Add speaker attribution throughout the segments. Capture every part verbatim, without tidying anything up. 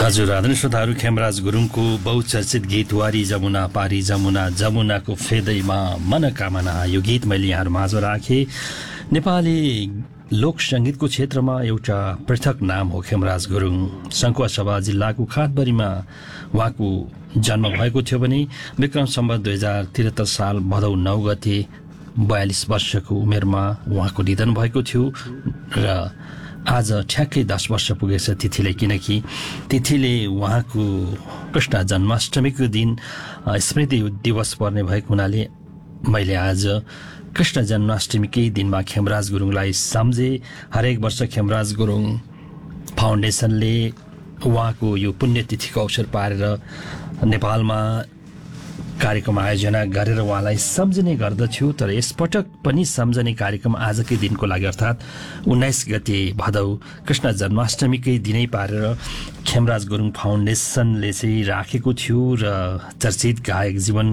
Speaker 1: हजुर, आदरणीय श्रोताहरू, खेमराज गुरुङको बहुचर्चित गीत वारी जमुना पारी जमुना जमुनाको फेदैमा मनोकामना, यो गीत मैले यहाँहरू माझ राखेँ। नेपाली लोक सङ्गीतको क्षेत्रमा एउटा पृथक नाम हो खेमराज गुरुङ। सङ्खुवासभा जिल्लाको खातबारीमा उहाँको जन्म भएको थियो भने विक्रम सम्वत दुई हजार त्रिहत्तर साल भदौ नौ गते बयालिस वर्षको उमेरमा उहाँको निधन भएको थियो र आज ठ्याक्कै दस वर्ष पुगेछ तिथिले, किनकि तिथिले उहाँको कृष्ण जन्माष्टमीको दिन स्मृति दिवस पर्ने भएको हुनाले मैले आज कृष्ण जन्माष्टमीकै दिनमा खेमराज गुरुङलाई सम्झे। हरेक वर्ष खेमराज गुरुङ फाउन्डेसनले उहाँको यो पुण्यतिथिको अवसर पारेर नेपालमा कार्यक्रम आयोजना गरेर उहाँलाई सम्झने गर्दथ्यो। तर यसपटक पनि सम्झने कार्यक्रम आजकै दिनको लागि अर्थात् उन्नाइस गते भदौ कृष्ण जन्माष्टमीकै दिनै पारेर खेमराज गुरुङ फाउन्डेसनले चाहिँ राखेको थियो र चर्चित गायक जीवन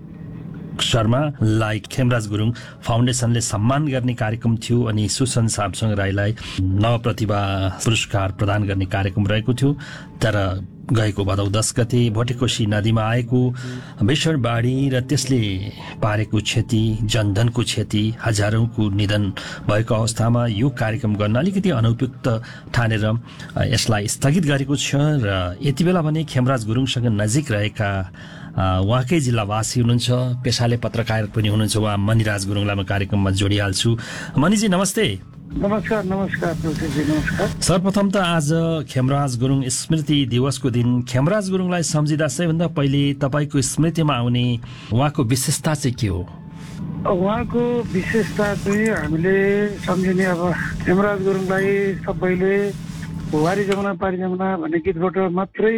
Speaker 1: शर्मालाई खेमराज गुरुङ फाउन्डेसनले सम्मान गर्ने कार्यक्रम थियो अनि सुसन सामसङ राईलाई नवप्रतिभा पुरस्कार प्रदान गर्ने कार्यक्रम रहेको थियो। तर गएको भदौ दस गते भोटेकोशी नदीमा आएको भीषण बाढी र त्यसले पारेको क्षति, जनधनको क्षति, हजारौंको निधन भएको अवस्थामा यो कार्यक्रम गर्न अलिकति अनुपयुक्त ठानेर यसलाई स्थगित गरेको छ। र यति बेला भने खेमराज गुरुङसँग नजिक रहेका उहाँकै जिल्लावासी हुनुहुन्छ, पेसाले पत्रकार पनि हुनुहुन्छ, उहाँ मनिराज गुरुङलाई म कार्यक्रममा जोडिहाल्छु। मनिजी नमस्ते।
Speaker 2: नमस्कार। नमस्कार नमस्कार।
Speaker 1: सर्वप्रथम त आज खेमराज गुरुङ स्मृति दिवसको दिन खेमराज गुरुङलाई सम्झिँदा सबैभन्दा पहिले तपाईँको स्मृतिमा आउने उहाँको विशेषता चाहिँ के हो?
Speaker 2: उहाँको विशेषता चाहिँ हामीले सम्झिने, अब खेमराज गुरुङलाई सबैले वारी जमुना पारी जमुना भन्ने गीतबाट मात्रै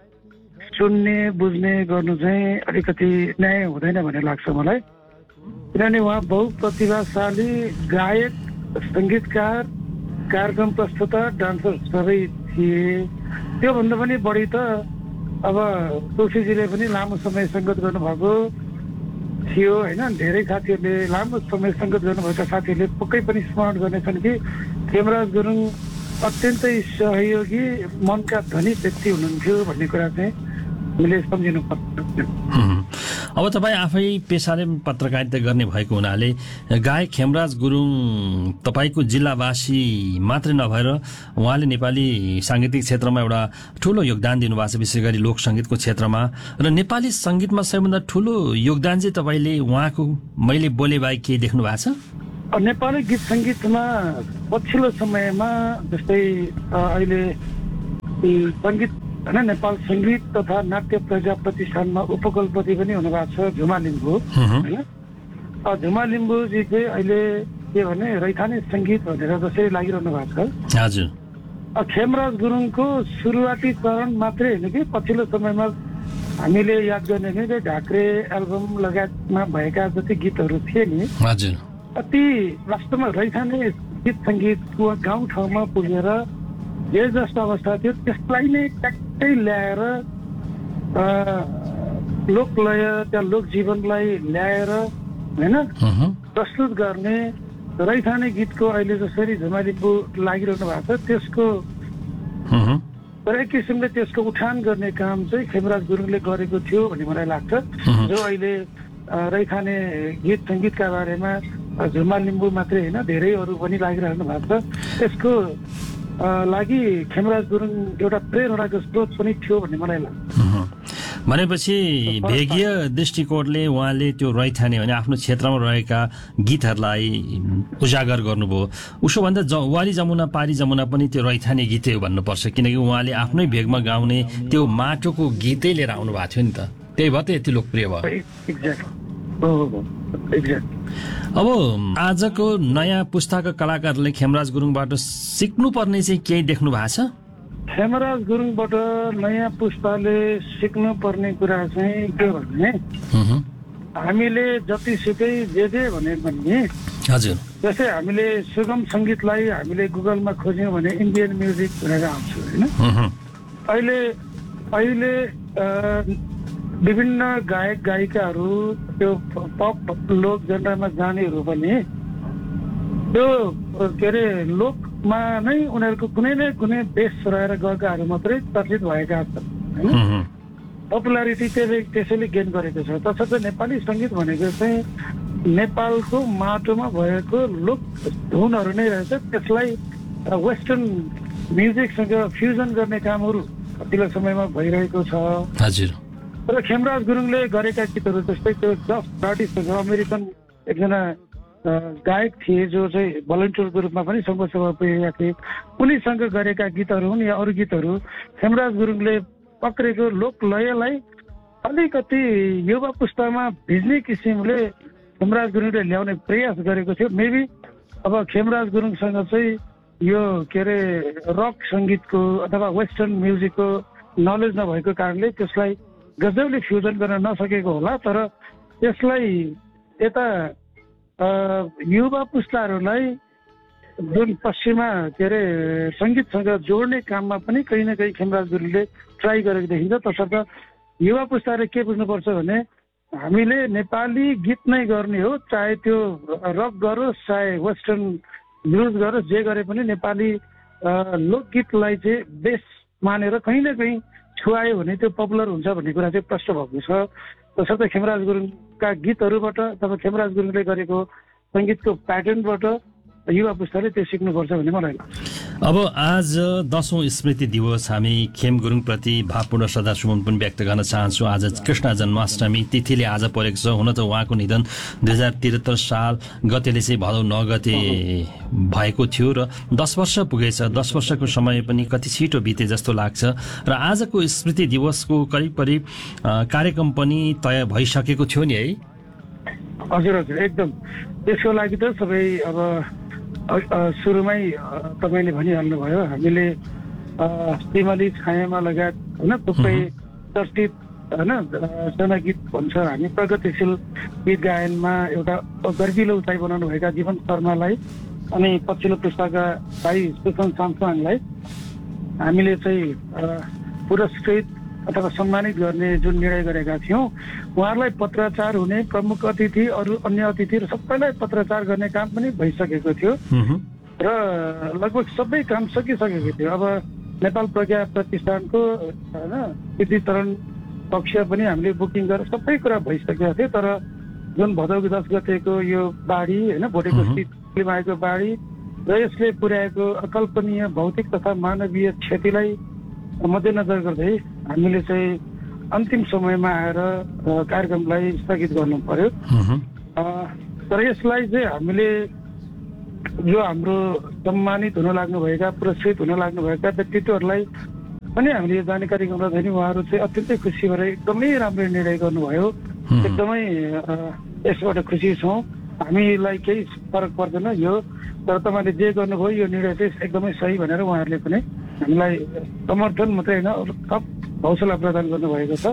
Speaker 2: सुन्ने बुझ्ने गर्नु चाहिँ अलिकति न्याय हुँदैन भन्ने लाग्छ मलाई। किनभने उहाँ बहुप्रतिभाशाली गायक, सङ्गीतकार, कार्यक्रम प्रस्तुता, डान्सर सबै थिए। त्योभन्दा पनि बढी त अब तुलसीजीले पनि लामो समय सङ्गीत गर्नुभएको थियो होइन। धेरै साथीहरूले लामो समय सङ्गीत गर्नुभएका साथीहरूले पक्कै पनि स्मरण गर्नेछन् कि खेमराज गुरुङ अत्यन्तै सहयोगी, मनका धनी व्यक्ति हुनुहुन्थ्यो भन्ने कुरा चाहिँ हामीले सम्झिनु पर्छ।
Speaker 1: अब तपाईँ आफै पेसाले पत्रकारिता गर्ने भएको हुनाले गायक खेमराज गुरुङ तपाईँको जिल्लावासी मात्रै नभएर उहाँले नेपाली साङ्गीतिक क्षेत्रमा एउटा ठुलो योगदान दिनुभएको छ, विशेष गरी लोक सङ्गीतको क्षेत्रमा। र नेपाली सङ्गीतमा सबैभन्दा ठुलो योगदान चाहिँ तपाईँले उहाँको मैले बोले बाहेक केही देख्नु भएको छ?
Speaker 2: नेपाली गीत सङ्गीतमा पछिल्लो समयमा जस्तै अहिले सङ्गीत होइन, नेपाल सङ्गीत तथा नाट्य प्रजा प्रतिष्ठानमा उपकुलपति पनि हुनुभएको छ झुमा लिम्बू होइन। झुमा लिम्बूजी चाहिँ अहिले के भने रैथाने सङ्गीत भनेर जसरी लागिरहनु भएको छ।
Speaker 1: हजुर।
Speaker 2: खेमराज गुरुङको सुरुवाती चरण मात्रै होइन कि पछिल्लो समयमा हामीले याद गर्ने भने ढाक्रे एल्बम लगायतमा भएका जति गीतहरू थिए नि,
Speaker 1: हजुर,
Speaker 2: अति वास्तवमा रैथाने गीत सङ्गीतको गाउँठाउँमा पुगेर जे जस्तो अवस्था थियो त्यसलाई नै ट्याक्कै ल्याएर लोकलय, त्यहाँ लोक जीवनलाई ल्याएर होइन प्रस्तुत गर्ने, रैथाने गीतको अहिले जसरी झुमा लिम्बू लागिरहनु भएको छ त्यसको एक किसिमले त्यसको उठान गर्ने काम चाहिँ खेमराज गुरुङले गरेको थियो भन्ने मलाई लाग्छ। जो अहिले रैथाने गीत सङ्गीतका बारेमा झुमा लिम्बू मात्रै होइन धेरै अरू पनि लागिरहनु भएको छ, त्यसको लागि खेमराज गुरुङ एउटा प्रेरणाको स्रोत पनि थियो भन्ने मलाई लाग्छ।
Speaker 1: भनेपछि भेगीय दृष्टिकोणले उहाँले त्यो रैथाने भने आफ्नो क्षेत्रमा रहेका गीतहरूलाई उजागर गर्नुभयो। उसो भन्दा ज वारी जमुना पारी जमुना पनि त्यो रैथाने गीतै हो भन्नुपर्छ, किनकि उहाँले आफ्नै भेगमा गाउने त्यो माटोको गीतै लिएर आउनु भएको थियो नि त, त्यही भएर त यति लोकप्रिय भयो। अब आजको नयाँ पुस्ताका कलाकारले खेमराज गुरुङबाट सिक्नुपर्ने चाहिँ केही देख्नु भएको छ?
Speaker 2: खेमराज गुरुङबाट नयाँ पुस्ताले सिक्नुपर्ने कुरा चाहिँ के भने हामीले जतिसुकै जे जे भने पनि,
Speaker 1: हजुर,
Speaker 2: जस्तै हामीले सुगम सङ्गीतलाई हामीले गुगलमा खोज्यौँ भने इन्डियन म्युजिक भनेर आउँछ होइन। अहिले अहिले विभिन्न गायक गायिकाहरू त्यो पप लोक जनरमा जानेहरू पनि त्यो के अरे लोक रूपमा नै उनीहरूको कुनै न कुनै देश रहेर गएकाहरू मात्रै चर्चित भएका छन् होइन पपुलारिटी त्यसले त्यसैले गेन गरेको छ। तसर्थ नेपाली सङ्गीत भनेको चाहिँ नेपालको माटोमा भएको लोक धुनहरू नै रहेछ। त्यसलाई वेस्टर्न म्युजिकसँग फ्युजन गर्ने कामहरू पछिल्लो समयमा भइरहेको छ।
Speaker 1: हजुर।
Speaker 2: र खेमराज गुरुङले गरेका गीतहरू जस्तै त्यो जफ ब्राडिससँग अमेरिकन एकजना गायक थिए जो चाहिँ भलन्टियरको रूपमा पनि सङ्घर्ष पुगेका थिए, उनीसँग गरेका गीतहरू हुन् या अरू गीतहरू खेमराज गुरुङले पक्रेको लोकलयलाई अलिकति युवा पुस्तामा भिज्ने किसिमले खेमराज गुरुङले ल्याउने प्रयास गरेको थियो। मेबी अब खेमराज गुरुङसँग चाहिँ यो के अरे रक सङ्गीतको अथवा वेस्टर्न म्युजिकको नलेज नभएको कारणले त्यसलाई गजबले फ्युजन गर्न नसकेको होला। तर त्यसलाई यता युवा पुस्ताहरूलाई जुन पश्चिमा के अरे सङ्गीतसँग जोड्ने काममा पनि कहीँ न कहीँ खेमराज गुरुङले ट्राई गरेको देखिन्छ। तसर्थ युवा पुस्ताले के बुझ्नुपर्छ भने हामीले नेपाली गीत नै गर्ने हो, चाहे त्यो रक गरोस् चाहे वेस्टर्न ब्लुज गरोस्, जे गरे पनि नेपाली लोकगीतलाई चाहिँ बेस मानेर कहीँ न कहीँ छुवायो भने त्यो पपुलर हुन्छ भन्ने कुरा चाहिँ प्रष्ट भएको छ। तसर्थ खेमराज गुरुङका गीतहरूबाट अथवा खेमराज गुरुङले गरेको सङ्गीतको प्याटर्नबाट युवा पुस्ताले त्यो सिक्नुपर्छ भन्ने मलाई लाग्छ।
Speaker 1: अब आज दशौं स्मृति दिवस, हामी खेम गुरुङप्रति भावपूर्ण श्रद्धासुमन पनि व्यक्त गर्न चाहन्छु। आज कृष्ण जन्माष्टमी तिथिले आज परेको छ। हुन त उहाँको निधन दुई हजार त्रिहत्तर साल गतेले चाहिँ भदौ नौ गते भएको थियो र दस वर्ष पुगेछ। दस वर्षको समय पनि कति छिटो बिते जस्तो लाग्छ र आजको स्मृति दिवसको करिब करिब कार्यक्रम पनि तय भइसकेको थियो नि है?
Speaker 2: हजुर हजुर, एकदम। त्यसको लागि त सबै अब सुरुमै तपाईँले भनिहाल्नुभयो, हामीले सिमली छायामा लगायत होइन थुप्रै चर्चित होइन जनगीत भन्छ हामी प्रगतिशील गीत गायनमा एउटा गर्जिलो उचाइ बनाउनुभएका जीवन शर्मालाई अनि पछिल्लो पुस्ताका भाइ सुसन सामसाङलाई हामीले चाहिँ पुरस्कृत अथवा सम्मानित गर्ने जुन निर्णय गरेका थियौँ, उहाँहरूलाई पत्राचार हुने प्रमुख अतिथि अरू अन्य अतिथिहरू सबैलाई पत्राचार गर्ने काम पनि भइसकेको थियो र लगभग सबै काम सकिसकेको थियो। अब नेपाल प्रज्ञा प्रतिष्ठानको होइन विद्युतीकरण पक्ष पनि हामीले बुकिङ गरेर सबै कुरा भइसकेको थियो। तर जुन भदौ दस गतेको यो बाढी होइन भोटेको स्थितिमा आएको बाढी र यसले पुर्याएको अकल्पनीय भौतिक तथा मानवीय क्षतिलाई मध्यनजर गर्दै हामीले चाहिँ अन्तिम समयमा आएर कार्यक्रमलाई स्थगित गर्नु पर्यो। तर यसलाई चाहिँ हामीले जो हाम्रो सम्मानित हुन लाग्नुभएका पुरस्कृत हुन लाग्नुभएका व्यक्तित्वहरूलाई पनि हामीले यो जानकारी गराउँदा नि उहाँहरू चाहिँ अत्यन्तै खुसी भएर एकदमै राम्रो निर्णय गर्नुभयो। एकदमै यसबाट खुसी छौँ। हामीलाई केही फरक पर्दैन यो, तर तपाईँले जे गर्नुभयो यो निर्णय चाहिँ एकदमै सही भनेर उहाँहरूले पनि हामीलाई समर्थन मात्रै होइन थप हौसला प्रदान गर्नुभएको छ।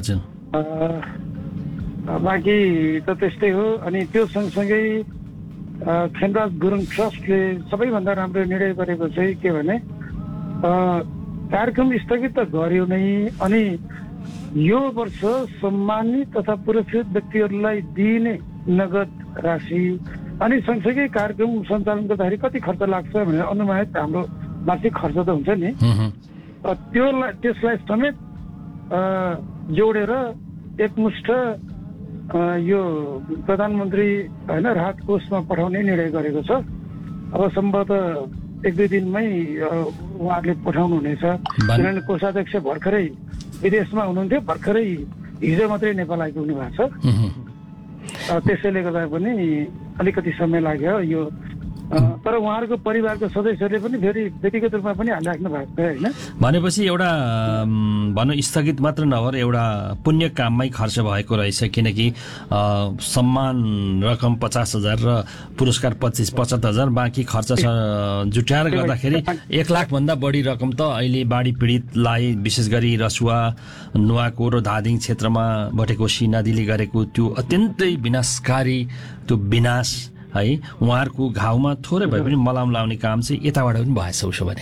Speaker 2: बाँकी त त्यस्तै हो। अनि त्यो सँगसँगै खेमराज गुरुङ ट्रस्टले सबैभन्दा राम्रो निर्णय गरेको चाहिँ के भने कार्यक्रम स्थगित त गर्यो नै, अनि यो वर्ष सम्मानित तथा पुरस्कृत व्यक्तिहरूलाई दिइने नगद राशि अनि सँगसँगै कार्यक्रम सञ्चालन गर्दाखेरि कति खर्च लाग्छ भनेर अनुमानित हाम्रो वार्षिक खर्च त हुन्छ नि, त्यो त्यसलाई समेत जोडेर एकमुष्ट यो प्रधानमन्त्री होइन राहत कोषमा पठाउने निर्णय गरेको छ। अब सम्भवतः एक दुई दिनमै उहाँहरूले पठाउनु हुनेछ, किनभने कोषाध्यक्ष भर्खरै विदेशमा हुनुहुन्थ्यो, भर्खरै हिजो मात्रै नेपाल आइपुग्नु भएको छ। त्यसैले गर्दा पनि अलिकति समय लाग्यो यो, तर उहाँहरूको परिवारको सदस्यहरूले पनि फेरि व्यक्तिगत रूपमा पनि हालिराख्नु भएको छ होइन।
Speaker 1: भनेपछि एउटा भनौँ स्थगित मात्र नभएर एउटा पुण्य काममै खर्च भएको रहेछ, किनकि सम्मान रकम पचास हजार र पुरस्कार पच्चिस पचहत्तर हजार बाँकी खर्च जुटाएर गर्दाखेरि एक लाखभन्दा बढी रकम त अहिले बाढी पीडितलाई विशेष गरी रसुवा नुवाकोट र धादिङ क्षेत्रमा भटेकोसी नदीले गरेको त्यो अत्यन्तै विनाशकारी त्यो विनाश है, उहाँहरूको घाउमा थोरै भए पनि मलाम लाउने काम चाहिँ यताबाट पनि भएछ उसो भने।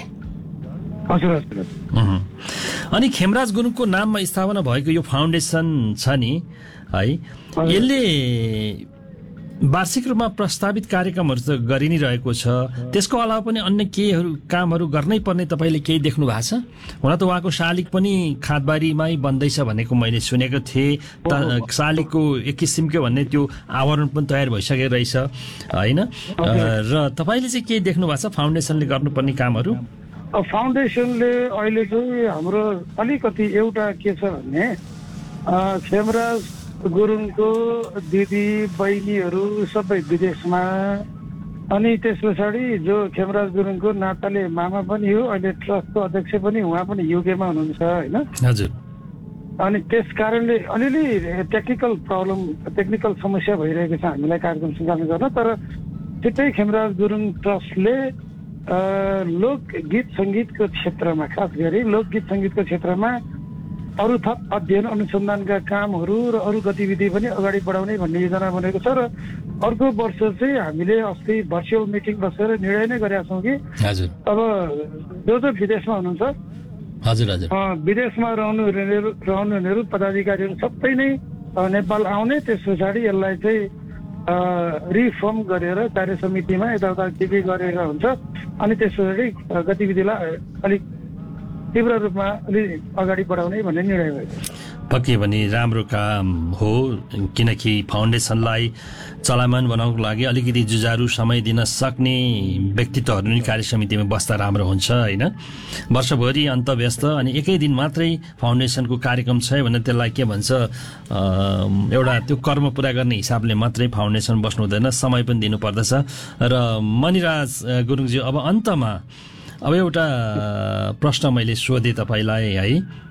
Speaker 1: अनि खेमराज गुरुङको नाममा स्थापना भएको यो फाउन्डेसन छ नि है, यसले वार्षिक रूपमा प्रस्तावित कार्यक्रमहरू त गरि नै रहेको छ, त्यसको अलावा पनि अन्य केहीहरू कामहरू गर्नै पर्ने तपाईँले केही देख्नु भएको छ? हुन त उहाँको शालिग पनि खादबारीमै बन्दैछ भनेको मैले सुनेको थिएँ। त शालिगको एक किसिमको भन्ने त्यो आवरण पनि तयार भइसकेको रहेछ होइन? र तपाईँले चाहिँ केही देख्नु भएको छ फाउन्डेसनले गर्नुपर्ने कामहरू?
Speaker 2: फाउन्डेसनले अहिले चाहिँ हाम्रो अलिकति एउटा के छ भने खेमराज गुरुङको दिदी बहिनीहरू सबै विदेशमा, अनि त्यस पछाडि जो खेमराज गुरुङको नाताले मामा पनि हो, अहिले ट्रस्टको अध्यक्ष पनि उहाँ पनि युकेमा हुनुहुन्छ होइन?
Speaker 1: हजुर।
Speaker 2: अनि त्यस कारणले अलिअलि टेक्निकल प्रब्लम टेक्निकल समस्या भइरहेको छ हामीलाई कार्यक्रम सञ्चालन गर्न। तर त्यतै खेमराज गुरुङ ट्रस्टले लोकगीत सङ्गीतको क्षेत्रमा, खास गरी लोकगीत सङ्गीतको क्षेत्रमा अरू थप अध्ययन अनुसन्धानका कामहरू र अरू गतिविधि पनि अगाडि बढाउने भन्ने योजना बनेको छ। र अर्को वर्ष चाहिँ हामीले अस्ति भर्चुअल मिटिङ बसेर निर्णय नै गरेका छौँ कि अब जो जो विदेशमा हुनुहुन्छ,
Speaker 1: हजुर हजुर,
Speaker 2: विदेशमा रहनुहुनेहरू रहनुहुनेहरू पदाधिकारीहरू सबै नै नेपाल आउने, त्यस पछाडि यसलाई चाहिँ रिफर्म गरेर कार्य समितिमा यताउता के के गरेर हुन्छ, अनि त्यस पछाडि गतिविधिलाई अलिक तीव्र रूपमा अलि अगाडि बढाउने भन्ने निर्णय भएको छ।
Speaker 1: पक्कै पनि राम्रो काम हो, किनकि फाउन्डेसनलाई चलायमान बनाउनको लागि अलिकति जुझारु समय दिन सक्ने व्यक्तित्वहरू नै कार्य समितिमा बस्दा राम्रो हुन्छ होइन? वर्षभरि अन्तव्यस्त अनि एकै दिन मात्रै फाउन्डेसनको कार्यक्रम छ भने त्यसलाई के भन्छ, एउटा त्यो कर्म पुरा गर्ने हिसाबले मात्रै फाउन्डेसन बस्नु हुँदैन, समय पनि दिनुपर्दछ। र मणिराज गुरुङज्यू, अब अन्तमा अब एउटा प्रश्न मैले सोधेँ तपाईँलाई है,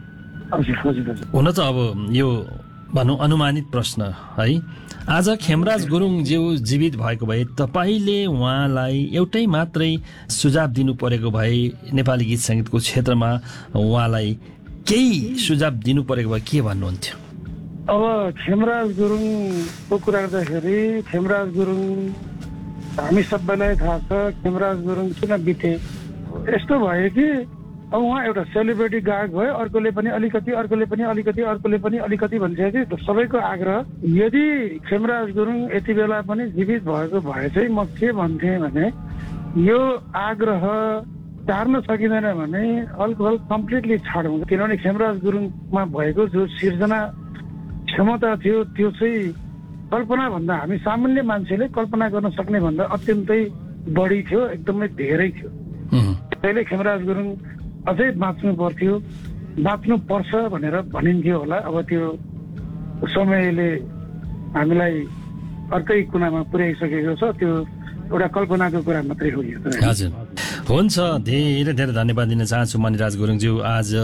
Speaker 1: हुन त अब यो भनौँ अनुमानित प्रश्न है। आज खेमराज गुरुङज्यू जीवित भएको भए तपाईँले उहाँलाई एउटै मात्रै सुझाव दिनु परेको भए नेपाली गीत सङ्गीतको क्षेत्रमा उहाँलाई केही सुझाव दिनु परेको भए के भन्नुहुन्थ्यो?
Speaker 2: अब खेमराज गुरुङको कुरा गर्दाखेरि खेमराज गुरुङ हामी सबैलाई थाहा छ। खेमराज गुरुङ किन बिते? यस्तो भयो कि अब उहाँ एउटा सेलिब्रेटी गायक भयो, अर्कोले पनि अलिकति अर्कोले पनि अलिकति अर्कोले पनि अलिकति भनिसक्यो कि सबैको आग्रह। यदि खेमराज गुरुङ यति बेला पनि जीवित भएको भए चाहिँ म के भन्थेँ भने यो आग्रह टार्न सकिँदैन भने अल्कोहल कम्प्लिटली छाडौँ, किनभने खेमराज गुरुङमा भएको जो सिर्जना क्षमता थियो त्यो चाहिँ कल्पना भन्दा, हामी सामान्य मान्छेले कल्पना गर्न सक्ने भन्दा अत्यन्तै बढी थियो, एकदमै धेरै थियो। त्यसैले खेमराज गुरुङ अझै बाँच्नु पर्थ्यो, बाँच्नु पर्छ भनेर भनिन्थ्यो होला। अब त्यो समयले हामीलाई अर्कै कुनामा पुर्याइसकेको छ, त्यो एउटा कल्पनाको कुरा मात्रै हो यो।
Speaker 1: हजुर, हुन्छ, धेरै धेरै धन्यवाद दिन चाहन्छु मणिराज गुरुङज्यू। आज